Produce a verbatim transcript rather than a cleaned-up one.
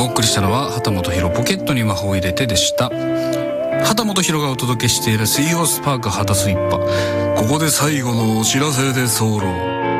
お送りしたのは畑本博ポケットに魔法を入れてでした。畑本博がお届けしている水曜スパーク畑スイッパ。ここで最後のお知らせです。ソロ